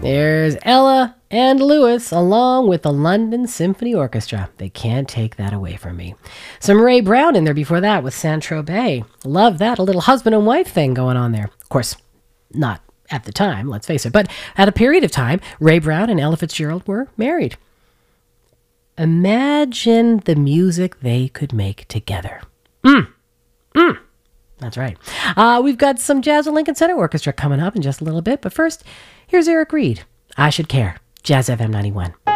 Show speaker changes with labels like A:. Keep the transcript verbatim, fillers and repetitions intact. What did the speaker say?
A: There's Ella and Lewis, along with the London Symphony Orchestra. They can't take that away from me. Some Ray Brown in there before that with Saint-Tropez. Love that. A little husband and wife thing going on there. Of course, not at the time, let's face it, but at a period of time, Ray Brown and Ella Fitzgerald were married. Imagine the music they could make together. Mm. Mm. That's right. Uh, we've got some Jazz at Lincoln Center Orchestra coming up in just a little bit. But first, here's Eric Reed. I Should Care. Jazz F M ninety-one.